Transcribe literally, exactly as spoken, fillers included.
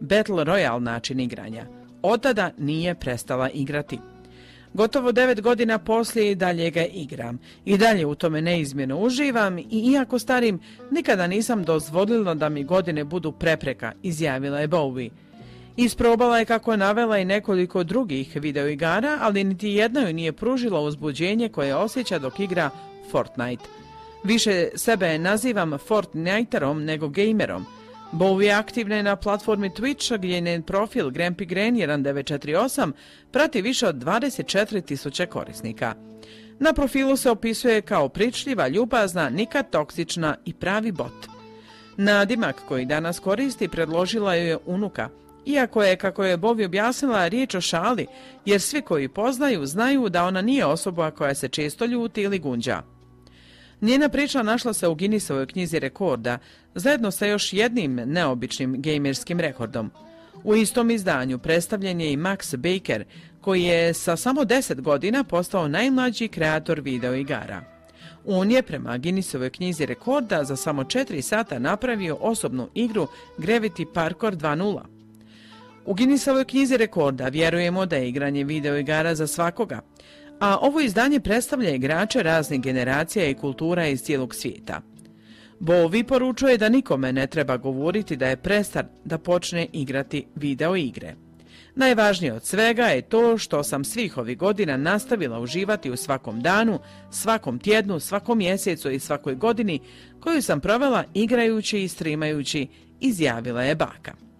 Battle Royale način igranja. Od tada nije prestala igrati. Gotovo devet godina poslije i dalje ga igram. I dalje u tome neizmjerno uživam i iako starim, nikada nisam dozvolila da mi godine budu prepreka, izjavila je Bowie. Isprobala je, kako je navela, i nekoliko drugih videoigara, ali niti jedna joj nije pružila uzbuđenje koje osjeća dok igra Fortnite. Više sebe nazivam Fortniterom nego gamerom. Bowie aktivna je na platformi Twitch, gdje je njen profil Grampy jedan devet četiri osam prati više od dvadeset četiri tisuće korisnika. Na profilu se opisuje kao pričljiva, ljubazna, nikad toksična i pravi bot. Nadimak koji danas koristi predložila joj je unuka, iako je, kako je Bowie objasnila, riječ o šali, jer svi koji poznaju znaju da ona nije osoba koja se često ljuti ili gunđa. Njena priča našla se u Guinnessovoj knjizi rekorda, zajedno sa još jednim neobičnim gamerskim rekordom. U istom izdanju predstavljen je i Max Baker, koji je sa samo deset godina postao najmlađi kreator videoigara. On je prema Guinnessovoj knjizi rekorda za samo četiri sata napravio osobnu igru Gravity Parkour dva nula. U Guinnessovoj knjizi rekorda vjerujemo da je igranje videoigara za svakoga, a ovo izdanje predstavlja igrače raznih generacija i kultura iz cijelog svijeta. Bowie poručuje da nikome ne treba govoriti da je prestar da počne igrati video igre. Najvažnije od svega je to što sam svih ovih godina nastavila uživati u svakom danu, svakom tjednu, svakom mjesecu i svakoj godini koju sam provela igrajući i streamajući, izjavila je baka.